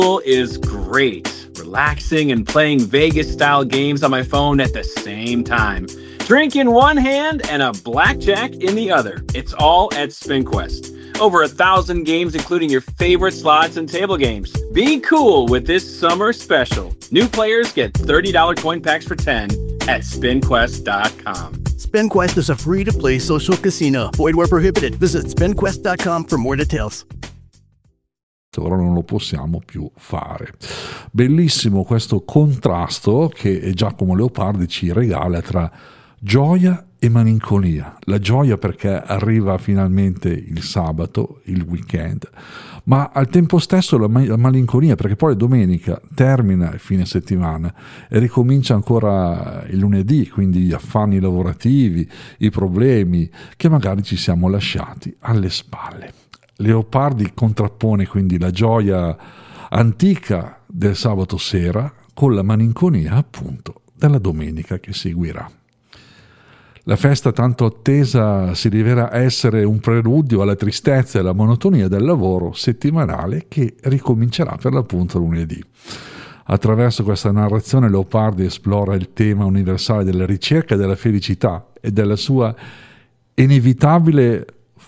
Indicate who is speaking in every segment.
Speaker 1: is great. Relaxing and playing Vegas-style games on my phone at the same time. Drink in one hand and a blackjack in the other. It's all at SpinQuest. Over 1,000 games, including your favorite slots and table games. Be cool with this summer special. New players get $30 coin packs for 10 at SpinQuest.com.
Speaker 2: SpinQuest is a free-to-play social casino. Void where prohibited. Visit SpinQuest.com for more details.
Speaker 3: Ora non lo possiamo più fare. Bellissimo questo contrasto che Giacomo Leopardi ci regala tra gioia e malinconia. La gioia perché arriva finalmente il sabato, il weekend, ma al tempo stesso la malinconia perché poi domenica termina il fine settimana e ricomincia ancora il lunedì, quindi gli affanni lavorativi, i problemi che magari ci siamo lasciati alle spalle. Leopardi contrappone quindi la gioia antica del sabato sera con la malinconia appunto della domenica che seguirà. La festa tanto attesa si rivela essere un preludio alla tristezza e alla monotonia del lavoro settimanale che ricomincerà per l'appunto lunedì. Attraverso questa narrazione Leopardi esplora il tema universale della ricerca della felicità e della sua inevitabile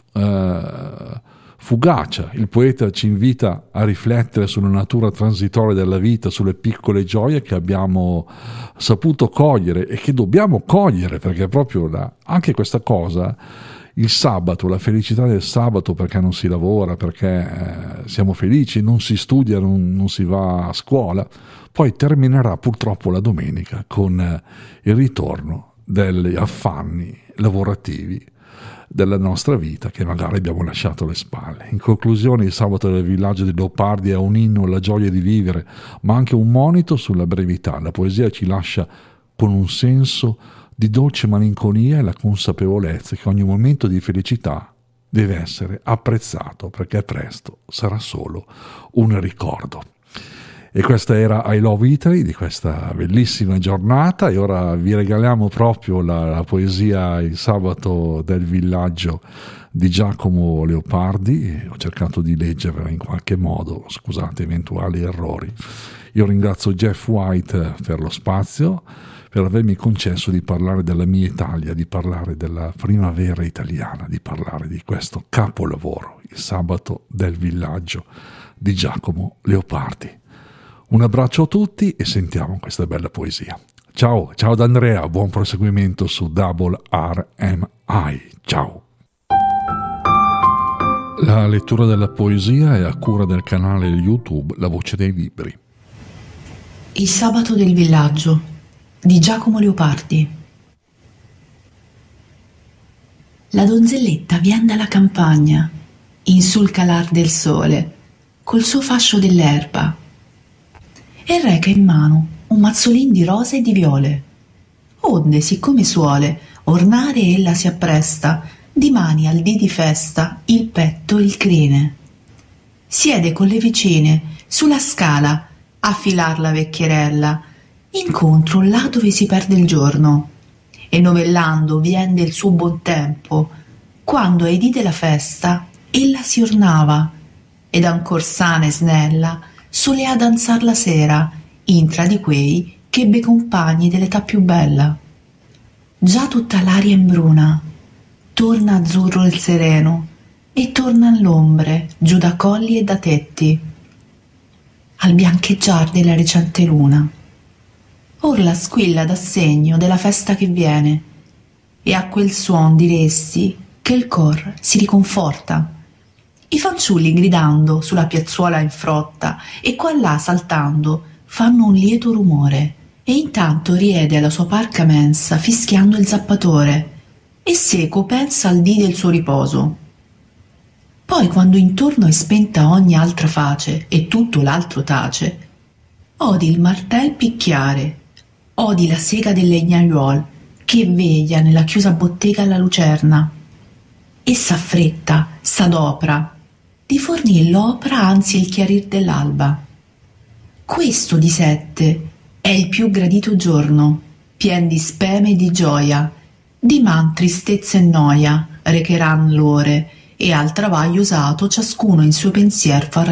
Speaker 3: fugacia. Il poeta ci invita a riflettere sulla natura transitoria della vita, sulle piccole gioie che abbiamo saputo cogliere e che dobbiamo cogliere, perché proprio anche questa cosa, il sabato, la felicità del sabato perché non si lavora, perché siamo felici, non si studia, non si va a scuola, poi terminerà purtroppo la domenica con il ritorno degli affanni lavorativi della nostra vita che magari abbiamo lasciato alle spalle. In conclusione, il sabato del villaggio di Leopardi è un inno alla gioia di vivere, ma anche un monito sulla brevità. La poesia ci lascia con un senso di dolce malinconia e la consapevolezza che ogni momento di felicità deve essere apprezzato perché presto sarà solo un ricordo. E questa era I Love Italy di questa bellissima giornata e ora vi regaliamo proprio la poesia Il sabato del villaggio di Giacomo Leopardi. Ho cercato di leggerla in qualche modo, scusate eventuali errori. Io ringrazio Jeff White per lo spazio, per avermi concesso di parlare della mia Italia, di parlare della primavera italiana, di parlare di questo capolavoro, Il sabato del villaggio di Giacomo Leopardi. Un abbraccio a tutti e sentiamo questa bella poesia. Ciao da Andrea, buon proseguimento su Double RMI. Ciao. La lettura della poesia è a cura del canale YouTube La Voce dei Libri.
Speaker 4: Il sabato del villaggio di Giacomo Leopardi. La donzelletta vien dalla campagna, in sul calar del sole, col suo fascio dell'erba, e reca in mano un mazzolin di rose e di viole, onde, siccome suole ornare ella si appresta, dimani al dì di festa il petto e il crine. Siede con le vicine sulla scala a filar la vecchierella, incontro là dove si perde il giorno, e novellando vien del suo buon tempo, quando ai dì della festa ella si ornava, ed ancor sana e snella solea danzar la sera intra di quei che ebbe compagni dell'età più bella. Già tutta l'aria imbruna, torna azzurro il sereno, e tornan l'ombre giù da colli e da tetti, al biancheggiar della recente luna. Or la squilla dà segno della festa che viene, e a quel suon diresti che il cor si riconforta. I fanciulli gridando sulla piazzuola in frotta e qua là saltando fanno un lieto rumore, e intanto riede alla sua parca mensa fischiando il zappatore, e seco pensa al dì del suo riposo. Poi quando intorno è spenta ogni altra face e tutto l'altro tace, odi il martel picchiare, odi la sega del legnaiuol che veglia nella chiusa bottega alla lucerna, e s'affretta, s'adopra di fornir l'opra anzi il chiarir dell'alba. Questo di sette è il più gradito giorno, pien di speme e di gioia, di man tristezza e noia recheran l'ore, e al travaglio usato ciascuno in suo pensier farà